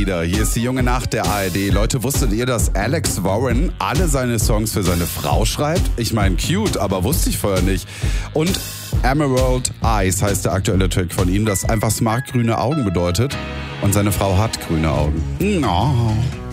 wieder. Hier ist die junge Nacht der ARD. Leute, wusstet ihr, dass Alex Warren alle seine Songs für seine Frau schreibt? Ich meine, cute, aber wusste ich vorher nicht. Und Emerald Eyes heißt der aktuelle Track von ihm, das einfach smart grüne Augen bedeutet. Und seine Frau hat grüne Augen. No.